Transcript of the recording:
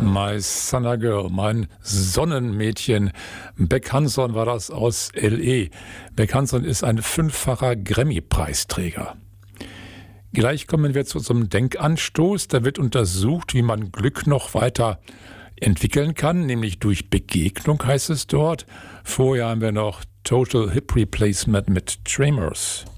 My Summer Girl, mein Sonnenmädchen. Beck Hanson war das aus L.A. Beck Hanson ist ein 5-facher Grammy-Preisträger. Gleich kommen wir zu unserem Denkanstoß. Da wird untersucht, wie man Glück noch weiter entwickeln kann, nämlich durch Begegnung, heißt es dort. Vorher haben wir noch Total Hip Replacement mit Tremors.